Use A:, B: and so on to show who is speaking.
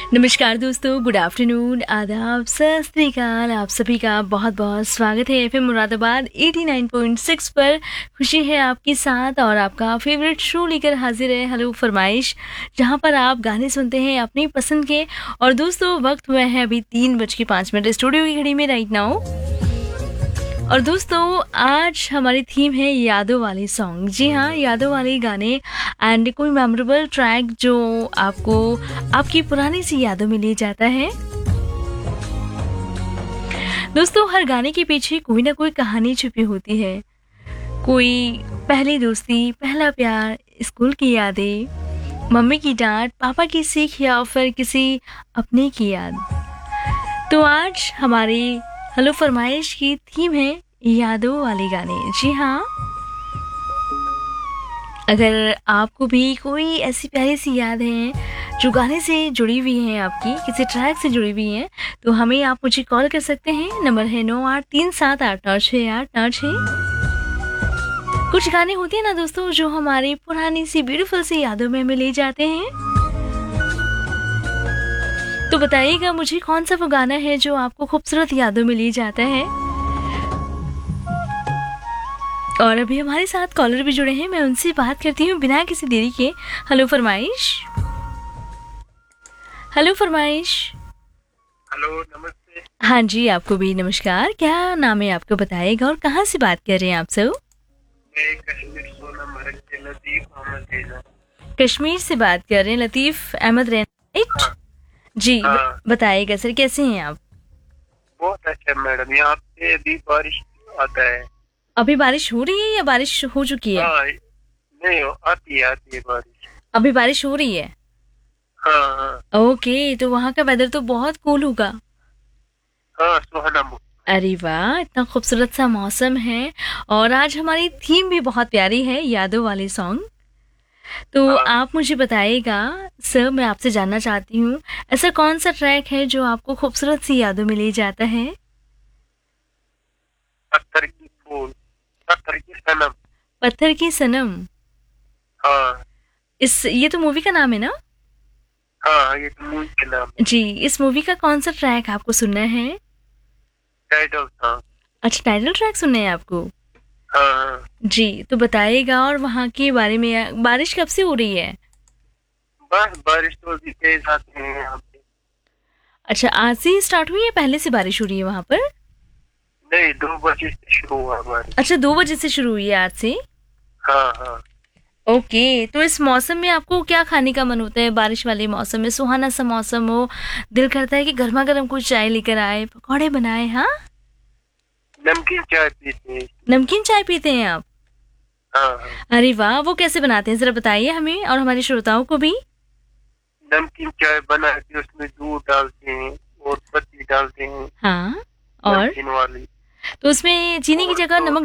A: नमस्कार दोस्तों, good afternoon, आदाब, सत श्री अकाल। आप सभी का बहुत बहुत स्वागत है एफएम मुरादाबाद 89.6 पर। खुशी है आपके साथ और आपका फेवरेट शो लेकर हाजिर है हेलो फरमाइश, जहां पर आप गाने सुनते हैं अपनी पसंद के। और दोस्तों वक्त हुआ है अभी 3:05 स्टूडियो की घड़ी में राइट नाउ। और दोस्तों आज हमारी थीम है यादों वाले सॉन्ग। जी हाँ, यादों वाले गाने एंड कोई मेमोरेबल ट्रैक जो आपको आपकी पुरानी सी यादों में ले जाता है। दोस्तों हर गाने के पीछे कोई ना कोई कहानी छुपी होती है। कोई पहली दोस्ती, पहला प्यार, स्कूल की यादें, मम्मी की डांट, पापा की सीख या फिर किसी अपने की याद। तो आज हमारी हेलो फरमाइश की थीम है यादों वाले गाने। जी हाँ, अगर आपको भी कोई ऐसी प्यारी सी याद है जो गाने से जुड़ी हुई है, आपकी किसी ट्रैक से जुड़ी हुई है, तो हमें आप मुझे कॉल कर सकते हैं। नंबर है 9837896896। कुछ गाने होते हैं ना दोस्तों जो हमारी पुरानी सी ब्यूटीफुल सी यादों में हमें ले जाते हैं। तो बताइएगा मुझे कौन सा वो गाना है जो आपको खूबसूरत यादों में ले जाता है। और अभी हमारे साथ कॉलर भी जुड़े हैं, मैं उनसे बात करती हूँ बिना किसी देरी के। हेलो फरमाइश। हेलो फरमाइश।
B: हेलो, नमस्ते।
A: हाँ जी, आपको भी नमस्कार। क्या नाम है आपको बताइएगा और कहाँ से बात कर रहे हैं आप सब?
B: मैं कश्मीर सोनम मरक से लतीफ अहमद रैना।
A: कश्मीर से बात कर रहे हैं लतीफ अहमद रैना, राइट?
B: हाँ,
A: जी
B: हाँ।
A: बताइएगा सर, कैसे हैं आप?
B: बहुत अच्छा मैडम, यहाँ पे अभी बारिश आता है।
A: अभी बारिश हो रही है या बारिश हो चुकी है?
B: हाँ, नहीं आती है बारिश।
A: अभी बारिश हो रही है।
B: हाँ हाँ
A: ओके, तो वहाँ का वेदर तो बहुत कूल होगा।
B: हाँ, सुहाना मौसम।
A: अरे वाह, इतना खूबसूरत सा मौसम है। और आज हमारी थीम भी बहुत प्यारी है, यादों वाले सॉन्ग। तो
B: हाँ,
A: आप मुझे बताइएगा सर, मैं आपसे जानना चाहती हूँ ऐसा कौन सा ट्रैक है जो आपको खूबसूरत सी यादों में ले जाता है?
B: पत्थर की फूल, पत्थर की सनम।
A: पत्थर की सनम।
B: हाँ
A: ये तो मूवी का नाम है ना?
B: हाँ, ये तो मूवी के नाम है।
A: जी, इस मूवी का कौन सा ट्रैक आपको सुनना है?
B: Title song.
A: अच्छा, टाइटल ट्रैक सुनना है आपको।
B: हाँ हाँ,
A: जी, तो बताइएगा और वहाँ के बारे में। बारिश कब से हो रही है?
B: बस बारिश तो अभी तेज आती है यहाँ पे।
A: अच्छा, आज से ही स्टार्ट हुई है, पहले से बारिश हो रही है वहाँ पर?
B: नहीं, 2 बजे से शुरू हुआ बारिश।
A: अच्छा, 2 बजे से शुरू हुई है आज से।
B: हाँ हाँ।
A: ओके, तो इस मौसम में आपको क्या खाने का मन होता है? बारिश वाले मौसम में, सुहाना सा मौसम हो, दिल करता है कि गर्मा गर्म कुछ चाय लेकर आए, पकौड़े बनाए। हाँ,
B: नमकीन चाय पीते हैं।
A: नमकीन चाय पीते हैं आप?
B: हाँ हाँ,
A: अरे वाह, वो कैसे बनाते हैं जरा बताइए हमें और हमारे श्रोताओं को भी।
B: नमकीन चाय बना के उसमें दूध डालते हैं और पत्ती डालते हैं,
A: हाँ, और
B: नमकीन वाली।
A: तो उसमें चीनी की
B: और
A: जगह
B: तो
A: नमक